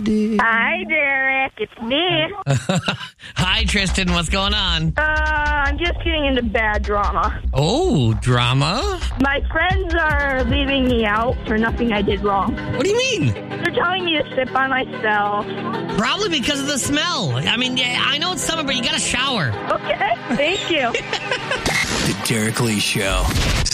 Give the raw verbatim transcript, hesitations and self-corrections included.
Hi, Derek. It's me. Hi, Tristan. What's going on? Uh, I'm just getting into bad drama. Oh, drama? My friends are leaving me out for nothing I did wrong. What do you mean? They're telling me to sit by myself. Probably because of the smell. I mean, yeah, I know it's summer, but you got to shower. Okay, thank you. The Derek Lee Show.